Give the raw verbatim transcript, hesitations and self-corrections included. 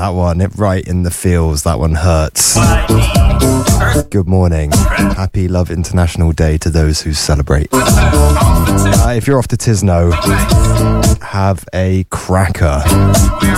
that one. It right in the feels. That one hurts. Good morning. Happy Love International Day to those who celebrate. Uh, if you're off to Tisno, have a cracker.